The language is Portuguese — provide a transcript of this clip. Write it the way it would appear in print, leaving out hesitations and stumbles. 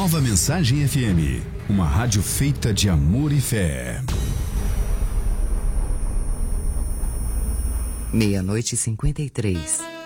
Nova Mensagem FM, uma rádio feita de amor e fé. 00:53.